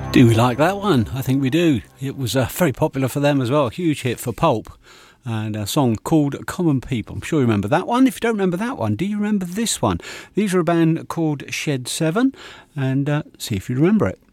Do we like that one? I think we do. It was very popular for them as well, a huge hit for Pulp, and a song called Common People. I'm sure you remember that one. If you don't remember that one, do you remember this one? These are a band called Shed 7, and see if you remember it.